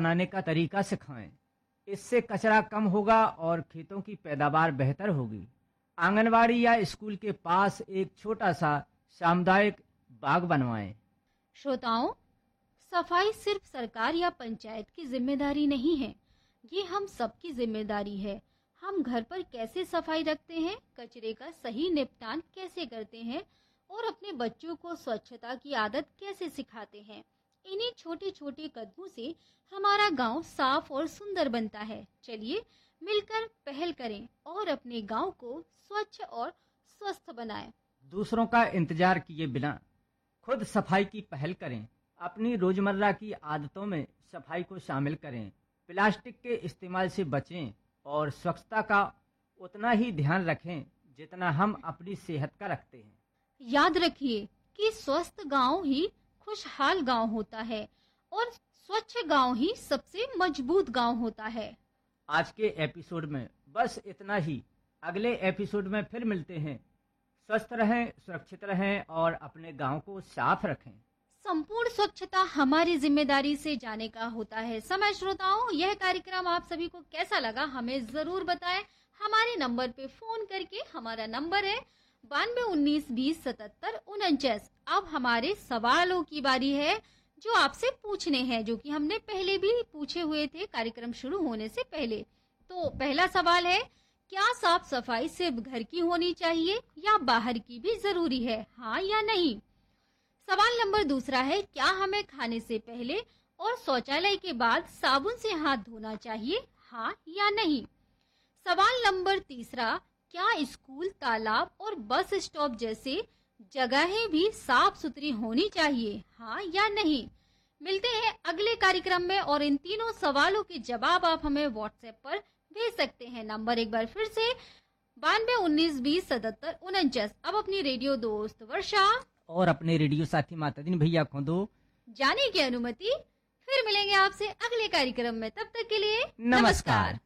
बनाने का तरीका सिखाएं। इससे कचरा कम होगा और खेतों की पैदावार बेहतर होगी। आंगनवाड़ी या स्कूल के पास एक छोटा सा सामुदायिक बाग बनवाएं। श्रोताओं, सफाई सिर्फ सरकार या पंचायत की जिम्मेदारी नहीं है, ये हम सबकी जिम्मेदारी है। हम घर पर कैसे सफाई रखते हैं, कचरे का सही निपटान कैसे करते हैं और अपने बच्चों को स्वच्छता की आदत कैसे सिखाते हैं, इन्हीं छोटे छोटे कदमों से हमारा गांव साफ और सुंदर बनता है। चलिए मिलकर पहल करें और अपने गांव को स्वच्छ और स्वस्थ बनाएं। दूसरों का इंतजार किए बिना खुद सफाई की पहल करें। अपनी रोजमर्रा की आदतों में सफाई को शामिल करें। प्लास्टिक के इस्तेमाल से बचें और स्वच्छता का उतना ही ध्यान रखें जितना हम अपनी सेहत का रखते हैं। याद रखिए कि स्वस्थ गांव ही खुशहाल गांव होता है और स्वच्छ गांव ही सबसे मजबूत गांव होता है। आज के एपिसोड में बस इतना ही। अगले एपिसोड में फिर मिलते हैं। स्वस्थ रहें, सुरक्षित रहें और अपने गांव को साफ रखें। संपूर्ण स्वच्छता हमारी जिम्मेदारी से जाने का होता है समय। श्रोताओं, यह कार्यक्रम आप सभी को कैसा लगा हमें जरूर बताएं हमारे नंबर पे फोन करके। हमारा नंबर है 9219207749। अब हमारे सवालों की बारी है जो आपसे पूछने हैं, जो कि हमने पहले भी पूछे हुए थे कार्यक्रम शुरू होने से पहले। तो पहला सवाल है, क्या साफ सफाई सिर्फ घर की होनी चाहिए या बाहर की भी जरूरी है, हाँ या नहीं? सवाल नंबर दूसरा है, क्या हमें खाने से पहले और शौचालय के बाद साबुन से हाथ धोना चाहिए, हाँ या नहीं? सवाल नंबर तीसरा, क्या स्कूल, तालाब और बस स्टॉप जैसे जगहें भी साफ सुथरी होनी चाहिए, हाँ या नहीं? मिलते हैं अगले कार्यक्रम में और इन तीनों सवालों के जवाब आप हमें व्हाट्सएप पर भेज सकते हैं। नंबर एक बार फिर से 9219207749। अब अपनी रेडियो दोस्त वर्षा और अपने रेडियो साथी मातादीन भैया को दो जाने की अनुमति। फिर मिलेंगे आपसे अगले कार्यक्रम में, तब तक के लिए नमस्कार।